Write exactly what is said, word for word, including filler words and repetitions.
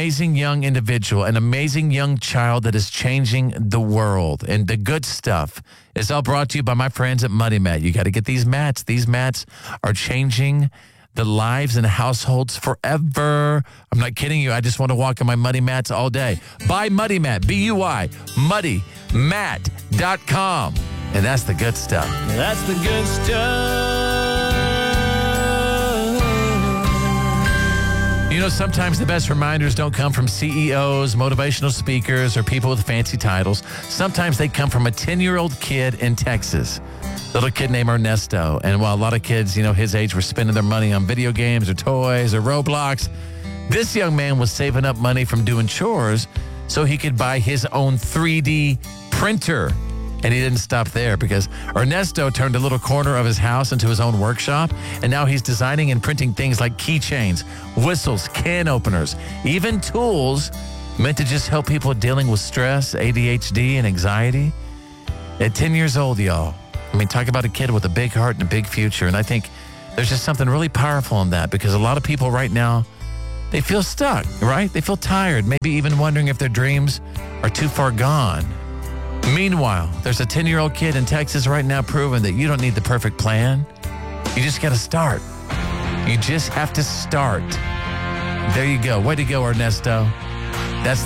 amazing young individual, an amazing young child that is changing the world. And the good stuff is all brought to you by my friends at Muddy Mat. You got to get these mats. These mats are changing the lives and households forever. I'm not kidding you. I just want to walk on my Muddy Mats all day. Buy Muddy Mat, B U I, muddy mat dot com. And that's the good stuff. That's the good stuff. You know, sometimes the best reminders don't come from C E Os, motivational speakers, or people with fancy titles. Sometimes they come from a ten-year-old kid in Texas, little kid named Ernesto. And while a lot of kids, you know, his age were spending their money on video games or toys or Roblox, this young man was saving up money from doing chores so he could buy his own three D printer. And he didn't stop there because Ernesto turned a little corner of his house into his own workshop. And now he's designing and printing things like keychains, whistles, can openers, even tools meant to just help people dealing with stress, A D H D, and anxiety. At ten years old, y'all. I mean, talk about a kid with a big heart and a big future. And I think there's just something really powerful in that because a lot of people right now, they feel stuck, right? They feel tired, maybe even wondering if their dreams are too far gone. Meanwhile, there's a ten-year-old kid in Texas right now proving that you don't need the perfect plan. You just got to start. You just have to start. There you go. Way to go, Ernesto.